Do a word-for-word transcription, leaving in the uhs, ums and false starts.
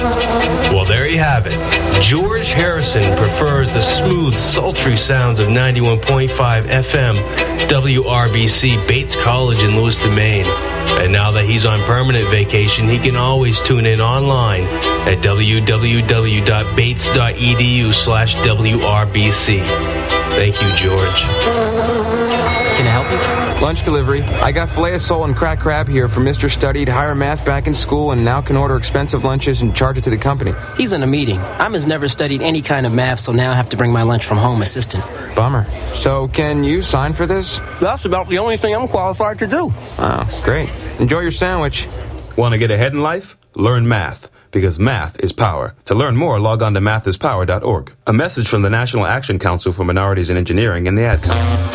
Well, there you have it. George Harrison prefers the smooth, sultry sounds of ninety-one point five F M W R B C Bates College in Lewiston, Maine. And now that he's on permanent vacation, he can always tune in online at www.bates.edu slash WRBC. Thank you, George. Can I help you? Lunch delivery. I got filet of sole and cracked crab here for Mister Studied higher math back in school and now can order expensive lunches and charge it to the company. He's in a meeting. I'm has never studied any kind of math, so now I have to bring my lunch from home assistant. Bummer. So can you sign for this? That's about the only thing I'm qualified to do. Oh, great. Enjoy your sandwich. Want to get ahead in life? Learn math, because math is power. To learn more, log on to math is power dot org. A message from the National Action Council for Minorities in Engineering and the Ad Council.